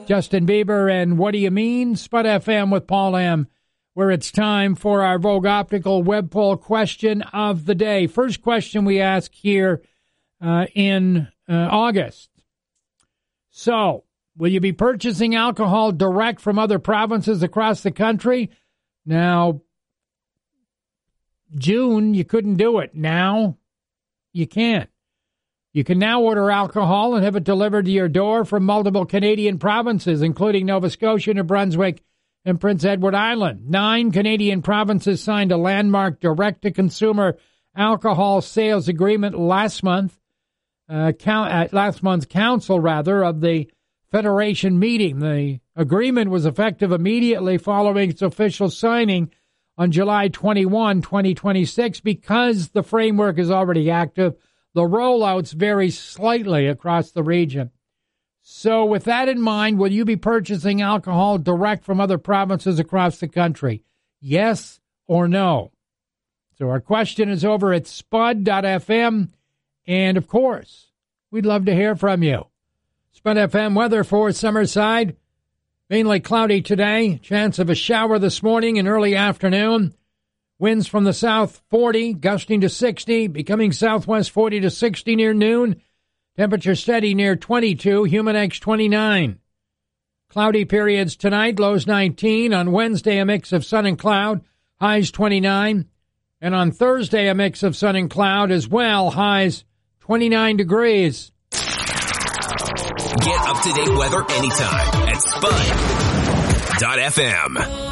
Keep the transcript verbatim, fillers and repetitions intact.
Justin Bieber and What Do You Mean? Spud F M with Paul M., where it's time for our Vogue Optical web poll question of the day. First question we ask here uh, in uh, August. So, will you be purchasing alcohol direct from other provinces across the country? Now, June, you couldn't do it. Now, you can. You can now order alcohol and have it delivered to your door from multiple Canadian provinces, including Nova Scotia, New Brunswick, and Prince Edward Island. Nine Canadian provinces signed a landmark direct-to-consumer alcohol sales agreement last month. Uh, count, at last month's council, rather, of the Federation meeting. The agreement was effective immediately following its official signing on July twenty-first, twenty twenty-six. Because the framework is already active, the rollouts vary slightly across the region. So with that in mind, will you be purchasing alcohol direct from other provinces across the country? Yes or no? So our question is over at spud dot f m. And, of course, we'd love to hear from you. Spud F M weather for Summerside. Mainly cloudy today. Chance of a shower this morning and early afternoon. Winds from the south forty, gusting to sixty, becoming southwest forty to sixty near noon. Temperature steady near twenty-two, Humidex twenty-nine. Cloudy periods tonight, lows nineteen. On Wednesday, a mix of sun and cloud, highs twenty-nine. And on Thursday, a mix of sun and cloud as well, highs twenty-nine degrees. Get up-to-date weather anytime at spud dot f m.